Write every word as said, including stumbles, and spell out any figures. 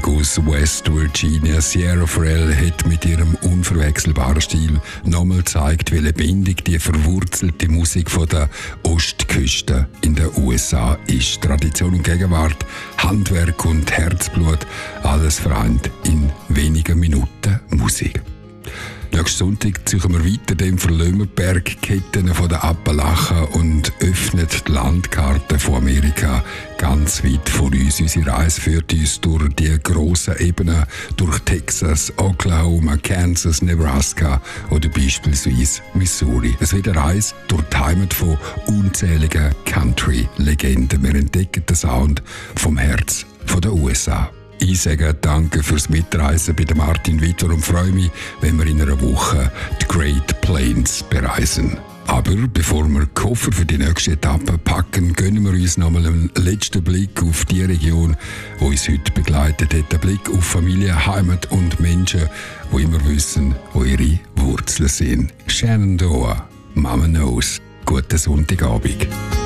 aus West Virginia. Sierra Farrell hat mit ihrem unverwechselbaren Stil nochmal gezeigt, wie lebendig die verwurzelte Musik von der Ostküste in den U S A ist. Tradition und Gegenwart, Handwerk und Herzblut, alles vereint in wenigen Minuten Musik. Nächsten Sonntag ziehen wir weiter dem Verlömerbergketten von den Appalachen und öffnen die Landkarte von Amerika ganz weit vor uns. Unsere Reise führt uns durch die grossen Ebenen, durch Texas, Oklahoma, Kansas, Nebraska oder beispielsweise Missouri. Es wird eine Reise durch die Heimat von unzähligen Country-Legenden. Wir entdecken den Sound vom Herz der U S A. Ich sage danke fürs Mitreisen bei Martin Witter und freue mich, wenn wir in einer Woche die Great Plains bereisen. Aber bevor wir die Koffer für die nächste Etappe packen, gönnen wir uns nochmal einen letzten Blick auf die Region, die uns heute begleitet hat. Ein Blick auf Familie, Heimat und Menschen, die immer wissen, wo ihre Wurzeln sind. Shenandoah, Mama Knows. Guten Sonntagabend.